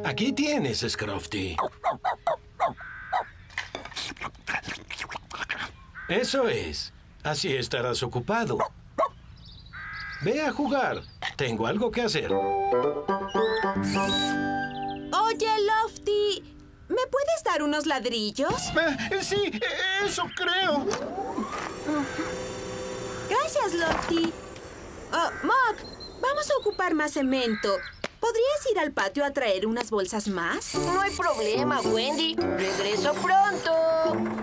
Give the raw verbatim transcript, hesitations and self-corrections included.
Aquí tienes, Scrofty. Eso es. Así estarás ocupado. Ve a jugar. Tengo algo que hacer. Oye, Lofty, ¿me puedes dar unos ladrillos? Eh, sí, eso creo. Gracias, Lofty. Oh, Mog, vamos a ocupar más cemento. ¿Podrías ir al patio a traer unas bolsas más? No hay problema, Wendy. Regreso pronto.